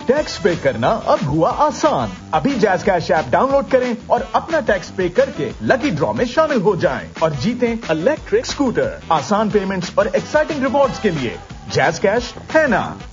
Tax पे करना अब हुआ आसान। अभी जैज़ कैश ऐप डाउनलोड करें और अपना टैक्स पे करके लकी ड्रॉ में शामिल हो जाएं और जीतें इलेक्ट्रिक स्कूटर। आसान पेमेंट्स और एक्साइटिंग रिवॉर्ड्स के लिए जैज़ कैश है ना।